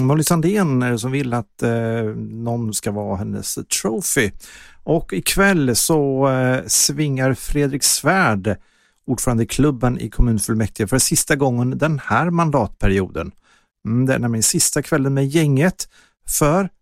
Molly Sandén som vill att någon ska vara hennes trophy. Och ikväll så svingar Fredrik Svärd, ordförande i klubben i kommunfullmäktige, för sista gången den här mandatperioden. Det är nämligen sista kvällen med gänget, för